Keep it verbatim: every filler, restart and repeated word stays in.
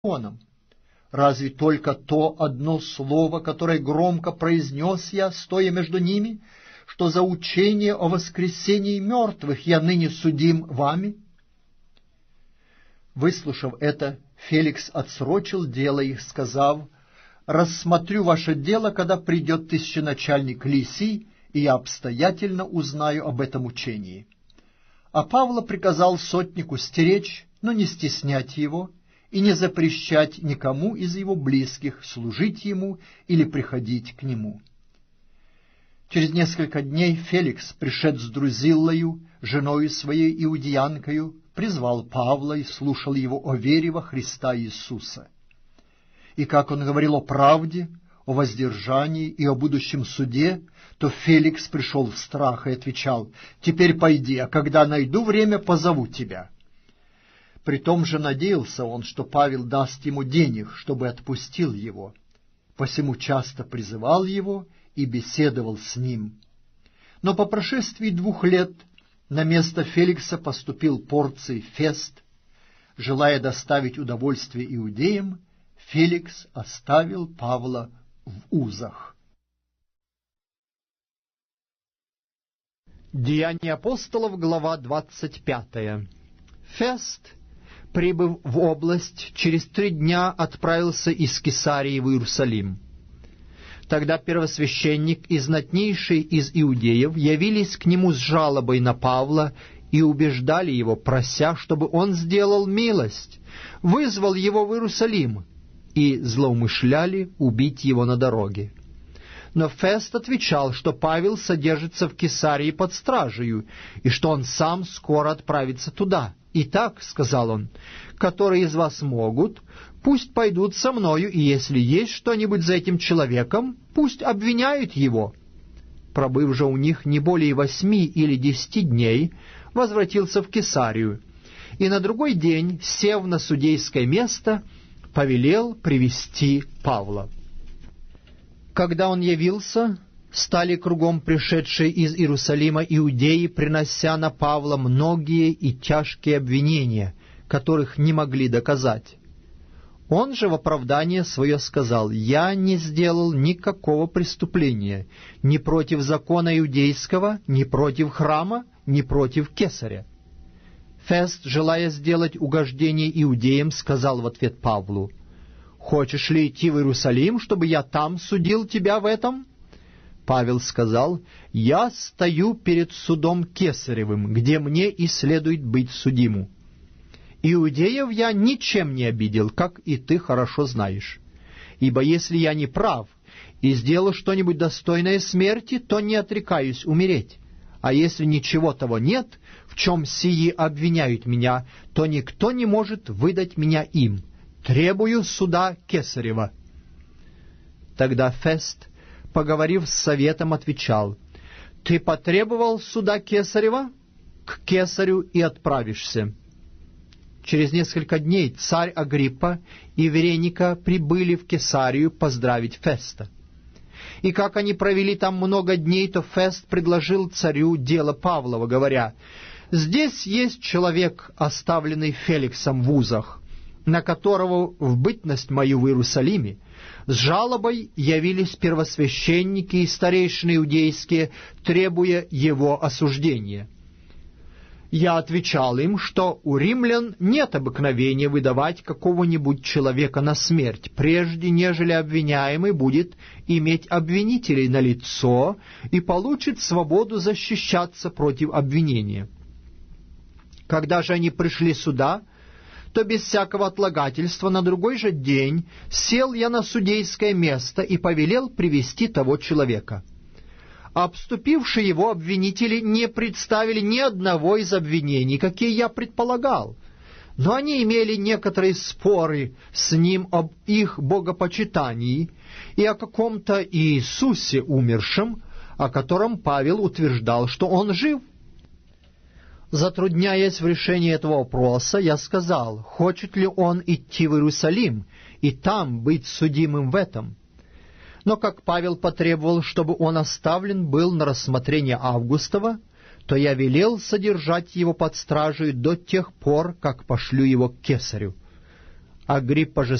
законом. Разве только то одно слово, которое громко произнес я, стоя между ними, что за учение о воскресении мертвых я ныне судим вами?» Выслушав это, Феликс отсрочил дело их, сказав: «Рассмотрю ваше дело, когда придет тысяченачальник Лисий, и я обстоятельно узнаю об этом учении». А Павла приказал сотнику стеречь, но не стеснять его, и не запрещать никому из его близких служить ему или приходить к нему. Через несколько дней Феликс, пришед с Друзиллою, женою своей иудеянкою, призвал Павла и слушал его о вере во Христа Иисуса. И как он говорил о правде, о воздержании и о будущем суде, то Феликс пришел в страх и отвечал: «Теперь пойди, а когда найду время, позову тебя». Притом же надеялся он, что Павел даст ему денег, чтобы отпустил его. Посему часто призывал его и беседовал с ним. Но по прошествии двух лет на место Феликса поступил Порций Фест. Желая доставить удовольствие иудеям, Феликс оставил Павла в узах. Деяния апостолов, глава двадцать пятая. Фест, прибыв в область, через три дня отправился из Кесарии в Иерусалим. Тогда первосвященник и знатнейший из иудеев явились к нему с жалобой на Павла и убеждали его, прося, чтобы он сделал милость, вызвал его в Иерусалим, и злоумышляли убить его на дороге. Но Фест отвечал, что Павел содержится в Кесарии под стражею, и что он сам скоро отправится туда. «Итак, — сказал он, — которые из вас могут, пусть пойдут со мною, и если есть что-нибудь за этим человеком, пусть обвиняют его». Пробыв же у них не более восьми или десяти дней, возвратился в Кесарию, и на другой день, сев на судейское место, повелел привести Павла. Когда он явился, стали кругом пришедшие из Иерусалима иудеи, принося на Павла многие и тяжкие обвинения, которых не могли доказать. Он же в оправдание свое сказал: «Я не сделал никакого преступления ни против закона иудейского, ни против храма, ни против кесаря». Фест, желая сделать угождение иудеям, сказал в ответ Павлу: «Хочешь ли идти в Иерусалим, чтобы я там судил тебя в этом?» Павел сказал: «Я стою перед судом Кесаревым, где мне и следует быть судиму. Иудеев я ничем не обидел, как и ты хорошо знаешь. Ибо если я не прав и сделал что-нибудь достойное смерти, то не отрекаюсь умереть. А если ничего того нет, в чем сии обвиняют меня, то никто не может выдать меня им. Требую суда Кесарева». Тогда Фест, поговорив с советом, отвечал: «Ты потребовал суда Кесарева? К Кесарю и отправишься». Через несколько дней царь Агриппа и Вереника прибыли в Кесарию поздравить Феста. И как они провели там много дней, то Фест предложил царю дело Павлова, говоря: «Здесь есть человек, оставленный Феликсом в узах, на которого в бытность мою в Иерусалиме с жалобой явились первосвященники и старейшины иудейские, требуя его осуждения. Я отвечал им, что у римлян нет обыкновения выдавать какого-нибудь человека на смерть, прежде нежели обвиняемый будет иметь обвинителей на лицо и получит свободу защищаться против обвинения. Когда же они пришли сюда, то без всякого отлагательства на другой же день сел я на судейское место и повелел привести того человека. Обступившие его обвинители не представили ни одного из обвинений, какие я предполагал, но они имели некоторые споры с ним об их богопочитании и о каком-то Иисусе умершем, о котором Павел утверждал, что он жив. Затрудняясь в решении этого вопроса, я сказал, хочет ли он идти в Иерусалим и там быть судимым в этом. Но как Павел потребовал, чтобы он оставлен был на рассмотрение Августова, то я велел содержать его под стражей до тех пор, как пошлю его к Кесарю. Агриппа же